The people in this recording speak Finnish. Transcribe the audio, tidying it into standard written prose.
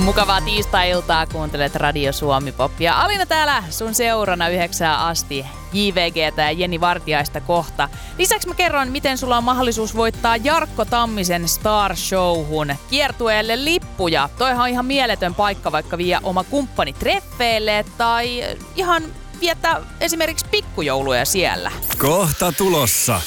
Mukavaa tiistai-iltaa, kuuntelet Radio Suomi Popia. Alina täällä sun seurana 9 asti JVG:tä ja Jenni Vartiaista kohta. Lisäksi mä kerron, miten sulla on mahdollisuus voittaa Jarkko Tammisen Star Showhun kiertueelle lippuja. Toihan on ihan mieletön paikka vaikka viedä oma kumppani treffeille tai ihan viettää esimerkiksi pikkujouluja siellä. Kohta tulossa.